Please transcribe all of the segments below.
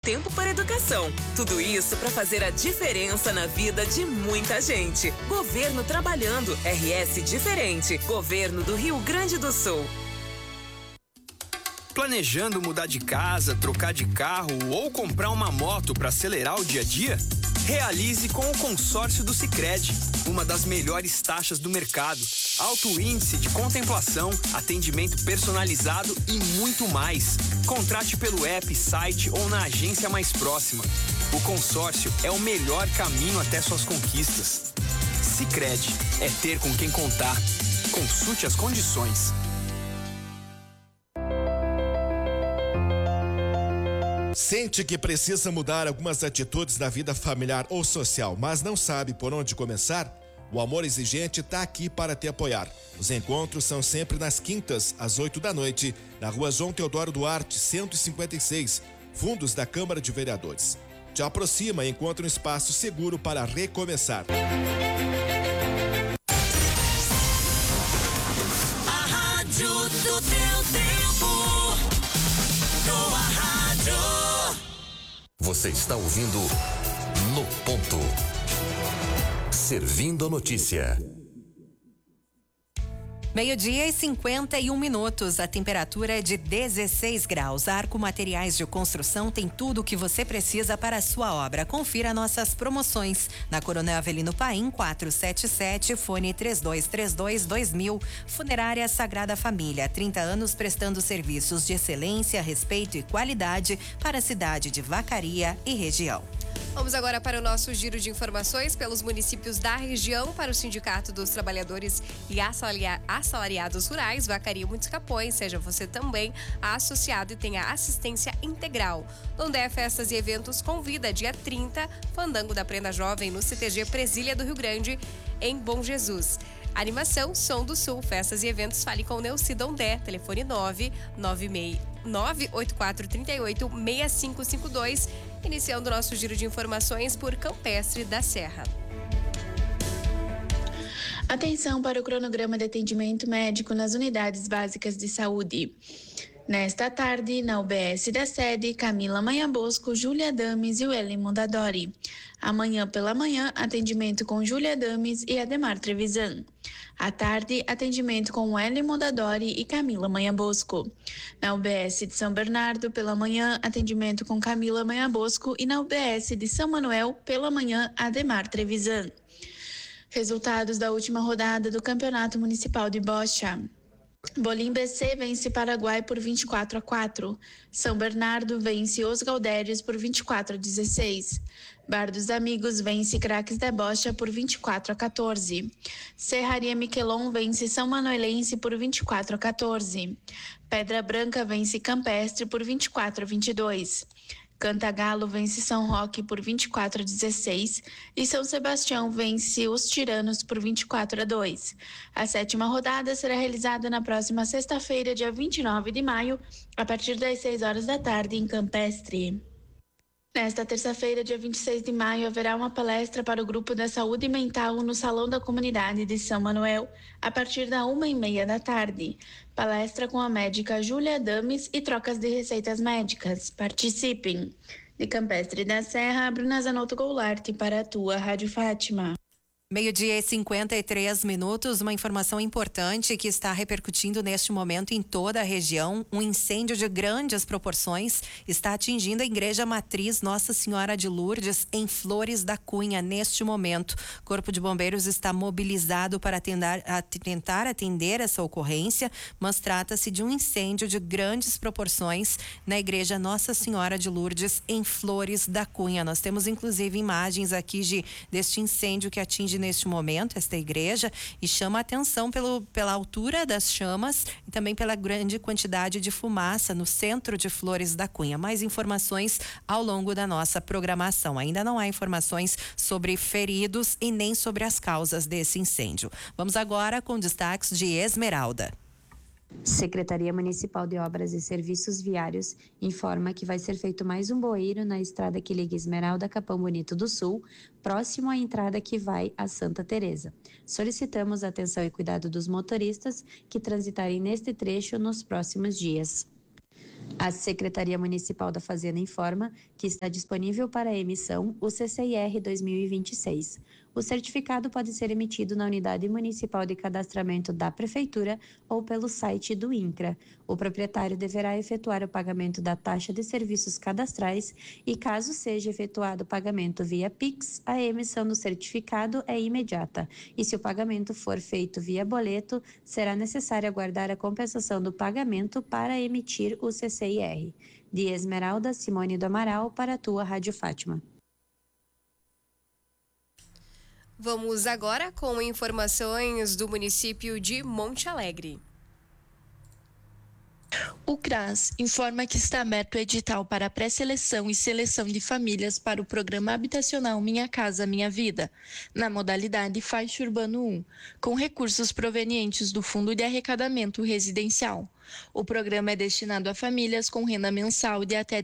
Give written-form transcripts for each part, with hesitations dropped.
tempo para educação. Tudo isso para fazer a diferença na vida de muita gente. Governo trabalhando. RS diferente. Governo do Rio Grande do Sul. Planejando mudar de casa, trocar de carro ou comprar uma moto para acelerar o dia a dia? Realize com o consórcio do Sicredi, uma das melhores taxas do mercado, alto índice de contemplação, atendimento personalizado e muito mais. Contrate pelo app, site ou na agência mais próxima. O consórcio é o melhor caminho até suas conquistas. Sicredi, é ter com quem contar. Consulte as condições. Sente que precisa mudar algumas atitudes na vida familiar ou social, mas não sabe por onde começar? O Amor Exigente está aqui para te apoiar. Os encontros são sempre nas quintas, às 8 da noite, na rua João Teodoro Duarte, 156, fundos da Câmara de Vereadores. Te aproxima e encontra um espaço seguro para recomeçar. A rádio do teu tempo. Tua rádio. Você está ouvindo No Ponto. Servindo a notícia. 12:51. A temperatura é de 16 graus. A Arco Materiais de Construção tem tudo o que você precisa para a sua obra. Confira nossas promoções. Na Coronel Avelino Paim, 477, fone 3232-2000. Funerária Sagrada Família, 30 anos prestando serviços de excelência, respeito e qualidade para a cidade de Vacaria e região. Vamos agora para o nosso giro de informações pelos municípios da região, para o Sindicato dos Trabalhadores e Assalariados Rurais, Vacaria e Muitos Capões. Seja você também associado e tenha assistência integral. Londé Festas e Eventos convida dia 30, Fandango da Prenda Jovem no CTG Presília do Rio Grande, em Bom Jesus. Animação Som do Sul, Festas e Eventos, fale com Neuci Dondé, telefone 98438-6552, iniciando o nosso giro de informações por Campestre da Serra. Atenção para o cronograma de atendimento médico nas unidades básicas de saúde. Nesta tarde, na UBS da sede, Camila Manha Bosco, Júlia Dames e Wellen Mondadori. Amanhã pela manhã, atendimento com Júlia Dames e Ademar Trevisan. À tarde, atendimento com Wellen Mondadori e Camila Manha Bosco. Na UBS de São Bernardo, pela manhã, atendimento com Camila Manha Bosco e na UBS de São Manuel, pela manhã, Ademar Trevisan. Resultados da última rodada do Campeonato Municipal de Bocha. Bolim BC vence Paraguai por 24-4. São Bernardo vence Os Galdérios por 24-16. Bar dos Amigos vence Craques da Bocha por 24-14. Serraria Miquelon vence São Manuelense por 24-14. Pedra Branca vence Campestre por 24-22. Cantagalo vence São Roque por 24-16 e São Sebastião vence Os Tiranos por 24-2. A 7ª rodada será realizada na próxima sexta-feira, dia 29 de maio, a partir das 6 horas da tarde, em Campestre. Nesta terça-feira, dia 26 de maio, haverá uma palestra para o Grupo da Saúde Mental no Salão da Comunidade de São Manuel, a partir da 1h30 da tarde. Palestra com a médica Júlia Dames e trocas de receitas médicas. Participem! De Campestre da Serra, Bruna Zanotto Goulart para a tua Rádio Fátima. 12:53. Uma informação importante que está repercutindo neste momento em toda a região. Um incêndio de grandes proporções está atingindo a Igreja Matriz Nossa Senhora de Lourdes, em Flores da Cunha, neste momento. O Corpo de Bombeiros está mobilizado para tentar atender essa ocorrência, mas trata-se de um incêndio de grandes proporções na Igreja Nossa Senhora de Lourdes, em Flores da Cunha. Nós temos inclusive imagens aqui deste incêndio que atinge neste momento esta igreja e chama a atenção pela altura das chamas e também pela grande quantidade de fumaça no centro de Flores da Cunha. Mais informações ao longo da nossa programação. Ainda não há informações sobre feridos e nem sobre as causas desse incêndio. Vamos agora com destaques de Esmeralda. Secretaria Municipal de Obras e Serviços Viários informa que vai ser feito mais um bueiro na estrada que liga Esmeralda a Capão Bonito do Sul, próximo à entrada que vai a Santa Teresa. Solicitamos a atenção e cuidado dos motoristas que transitarem neste trecho nos próximos dias. A Secretaria Municipal da Fazenda informa que está disponível para emissão o CCIR 2026. O certificado pode ser emitido na Unidade Municipal de Cadastramento da Prefeitura ou pelo site do INCRA. O proprietário deverá efetuar o pagamento da taxa de serviços cadastrais e, caso seja efetuado o pagamento via Pix, a emissão do certificado é imediata. E se o pagamento for feito via boleto, será necessário aguardar a compensação do pagamento para emitir o CCIR. De Esmeralda Simone do Amaral para a tua Rádio Fátima. Vamos agora com informações do município de Monte Alegre. O CRAS informa que está aberto o edital para pré-seleção e seleção de famílias para o programa habitacional Minha Casa Minha Vida, na modalidade Faixa Urbano 1, com recursos provenientes do Fundo de Arrecadamento Residencial. O programa é destinado a famílias com renda mensal de até R$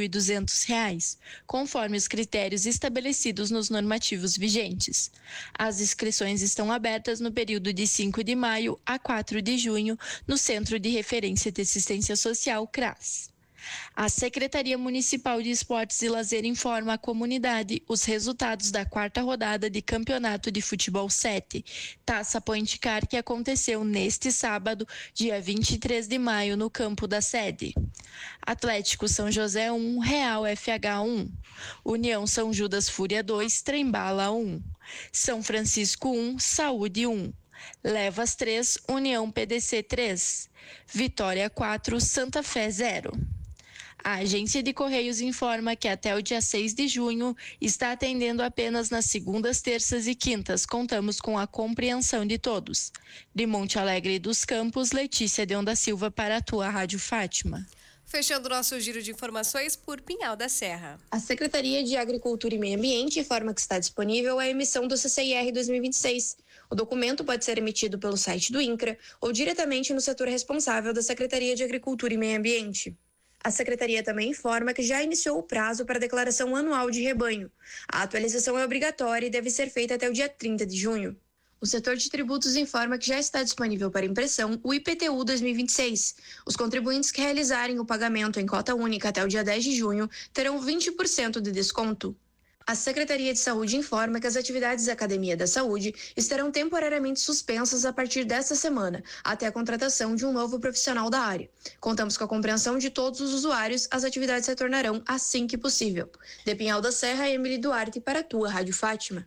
3.200, conforme os critérios estabelecidos nos normativos vigentes. As inscrições estão abertas no período de 5 de maio a 4 de junho, no Centro de Referência de Assistência Social, CRAS. A Secretaria Municipal de Esportes e Lazer informa à comunidade os resultados da 4ª rodada de Campeonato de Futebol 7, Taça Point Car, que aconteceu neste sábado, dia 23 de maio, no campo da sede. Atlético São José 1, Real FH 1. União São Judas Fúria 2, Trembala 1. São Francisco 1, Saúde 1. Levas 3, União PDC 3. Vitória 4, Santa Fé 0. A Agência de Correios informa que até o dia 6 de junho está atendendo apenas nas segundas, terças e quintas. Contamos com a compreensão de todos. De Monte Alegre e dos Campos, Letícia Deon da Silva para a tua Rádio Fátima. Fechando nosso giro de informações por Pinhal da Serra. A Secretaria de Agricultura e Meio Ambiente informa que está disponível a emissão do CCIR 2026. O documento pode ser emitido pelo site do INCRA ou diretamente no setor responsável da Secretaria de Agricultura e Meio Ambiente. A Secretaria também informa que já iniciou o prazo para a declaração anual de rebanho. A atualização é obrigatória e deve ser feita até o dia 30 de junho. O setor de tributos informa que já está disponível para impressão o IPTU 2026. Os contribuintes que realizarem o pagamento em cota única até o dia 10 de junho terão 20% de desconto. A Secretaria de Saúde informa que as atividades da Academia da Saúde estarão temporariamente suspensas a partir desta semana, até a contratação de um novo profissional da área. Contamos com a compreensão de todos os usuários, as atividades retornarão assim que possível. De Pinhal da Serra, Emily Duarte para a tua Rádio Fátima.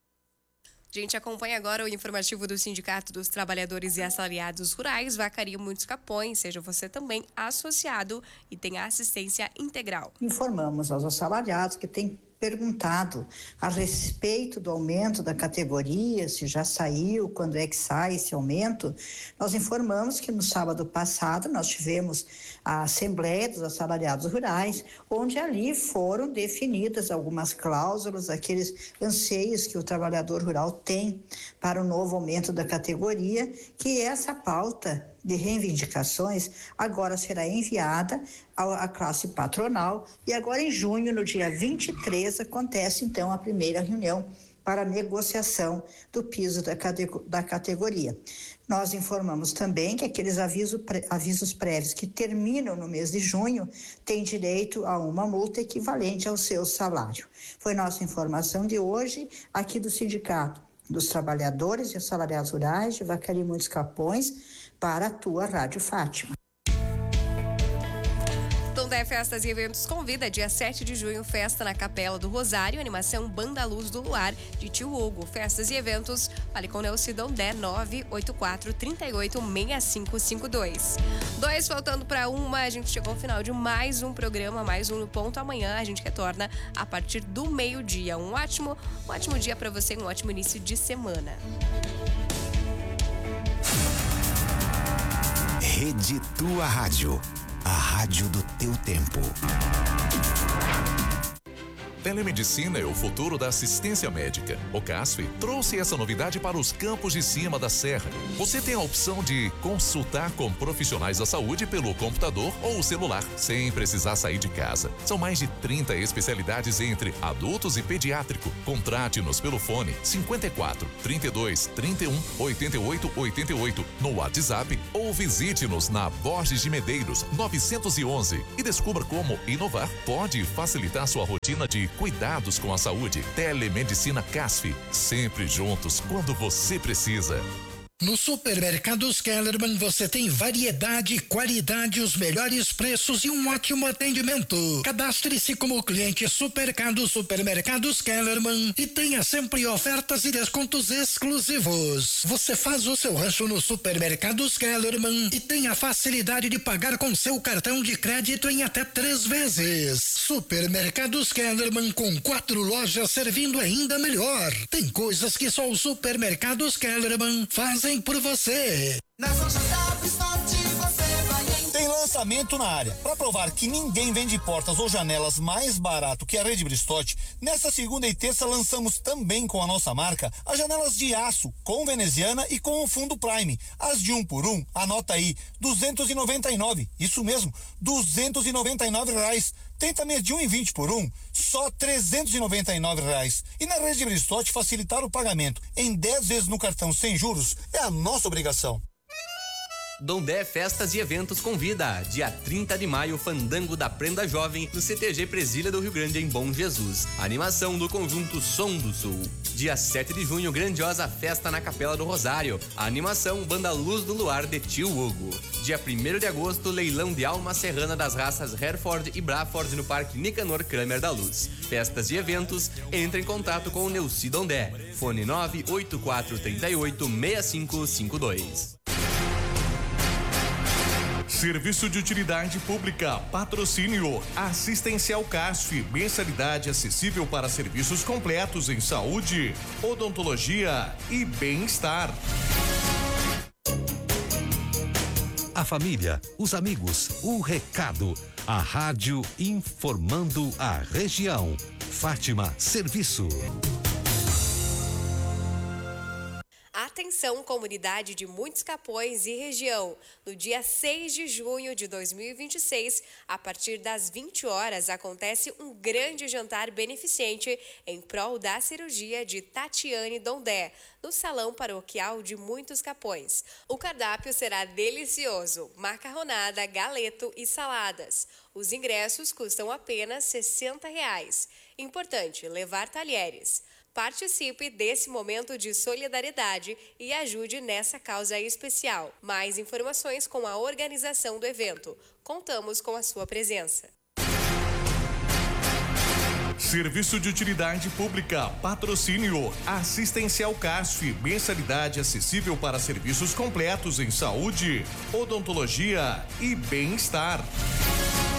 A gente acompanha agora o informativo do Sindicato dos Trabalhadores e Assalariados Rurais, Vacaria Muitos Capões. Seja você também associado e tenha assistência integral. Informamos aos assalariados que têm perguntado a respeito do aumento da categoria, se já saiu, quando é que sai esse aumento. Nós informamos que no sábado passado nós tivemos a Assembleia dos Assalariados Rurais, onde ali foram definidas algumas cláusulas, aqueles anseios que o trabalhador rural tem para o novo aumento da categoria, que essa pauta de reivindicações agora será enviada à classe patronal e agora em junho, no dia 23, acontece então a primeira reunião para negociação do piso da categoria. Nós informamos também que aqueles avisos prévios que terminam no mês de junho têm direito a uma multa equivalente ao seu salário. Foi nossa informação de hoje aqui do Sindicato dos Trabalhadores e Assalariados Rurais de Vacaria Muitos Capões para a tua Rádio Fátima. Tondé Festas e Eventos convida dia 7 de junho, festa na Capela do Rosário, animação Banda Luz do Luar, de Tio Hugo. Festas e eventos, fale com Nelci Dondé, 984-38-6552. 2 faltando para 1, a gente chegou ao final de mais um programa, mais um no ponto. Amanhã a gente retorna a partir do meio-dia. Um ótimo dia para você, um ótimo início de semana. Rede Tua Rádio, a rádio do teu tempo. Telemedicina é o futuro da assistência médica. O CASF trouxe essa novidade para os campos de cima da serra. Você tem a opção de consultar com profissionais da saúde pelo computador ou celular, sem precisar sair de casa. São mais de 30 especialidades entre adultos e pediátrico. Contrate-nos pelo fone 54 32 31 88 88 no WhatsApp ou visite-nos na Borges de Medeiros 911 e descubra como inovar pode facilitar sua rotina de cuidados com a saúde. Telemedicina CASF, sempre juntos quando você precisa. No Supermercados Kellerman você tem variedade, qualidade, os melhores preços e um ótimo atendimento. Cadastre-se como cliente Supermercados Kellerman e tenha sempre ofertas e descontos exclusivos. Você faz o seu rancho no Supermercados Kellerman e tem a facilidade de pagar com seu cartão de crédito em até 3 vezes. Supermercados Kellerman, com 4 lojas servindo ainda melhor. Tem coisas que só os Supermercados Kellerman fazem por você. Tem lançamento na área. Para provar que ninguém vende portas ou janelas mais barato que a Rede Bristotti, nesta segunda e terça lançamos também com a nossa marca as janelas de aço com veneziana e com o fundo Prime. As de 1 por 1, anota aí, 299. Isso mesmo, R$299. Tem também as de 1,20 por 1, só R$399. E na Rede Bristotti, facilitar o pagamento em 10 vezes no cartão sem juros é a nossa obrigação. Dondé Festas e Eventos convida. Dia 30 de maio, Fandango da Prenda Jovem no CTG Presília do Rio Grande, em Bom Jesus. Animação do conjunto Som do Sul. Dia 7 de junho, grandiosa festa na Capela do Rosário. A animação Banda Luz do Luar de Tio Hugo. Dia 1º de agosto, leilão de alma serrana das raças Hereford e Braford no Parque Nicanor Kramer da Luz. Festas e eventos, entre em contato com o Neuci Dondé. Fone 984386552. Serviço de utilidade pública, patrocínio, assistencial CASF, mensalidade acessível para serviços completos em saúde, odontologia e bem-estar. A família, os amigos, o recado, a rádio informando a região. Fátima Serviço. Atenção, comunidade de Muitos Capões e região. No dia 6 de junho de 2026, a partir das 20 horas, acontece um grande jantar beneficente em prol da cirurgia de Tatiane Dondé, no Salão Paroquial de Muitos Capões. O cardápio será delicioso, macarronada, galeto e saladas. Os ingressos custam apenas R$60. Importante, levar talheres. Participe desse momento de solidariedade e ajude nessa causa especial. Mais informações com a organização do evento. Contamos com a sua presença. Serviço de utilidade pública, patrocínio, assistencial CASF, mensalidade acessível para serviços completos em saúde, odontologia e bem-estar.